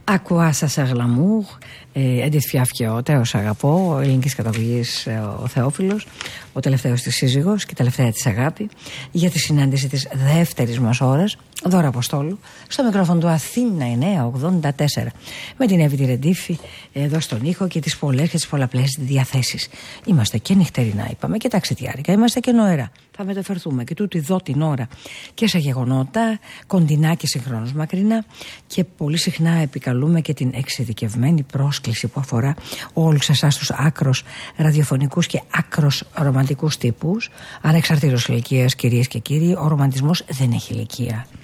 Ακουά σας αγλαμούγ, Edith Piaf και ο Τέος αγαπώ, ελληνικής καταγωγής ο Θεόφιλος, ο τελευταίος της σύζυγος και η τελευταία της αγάπη, για τη συνάντηση της δεύτερης μας ώρας. Δώρα Αποστόλου, στο μικρόφωνο του Αθήνα 984, με την Εύη τη Ρεντήφη εδώ στον ήχο και τις πολλές και τις πολλαπλές διαθέσεις. Είμαστε και νυχτερινά, είπαμε, και ταξιδιάρικα, είμαστε και νοερά. Θα μεταφερθούμε και τούτη εδώ την ώρα και σε γεγονότα κοντινά και συγχρόνως μακρινά, και πολύ συχνά επικαλούμε και την εξειδικευμένη πρόσκληση που αφορά όλους εσάς τους άκρος ραδιοφωνικούς και άκρος ρομαντικούς τύπους. Ανεξαρτήτως ηλικίας, κυρίες και κύριοι, ο ρομαντισμός δεν έχει ηλικία.